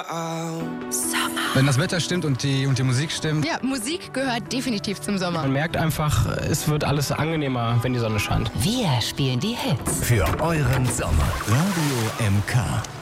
Wenn das Wetter stimmt und die Musik stimmt. Ja, Musik gehört definitiv zum Sommer. Man merkt einfach, es wird alles angenehmer, wenn die Sonne scheint. Wir spielen die Hits. Für euren Sommer. Radio MK.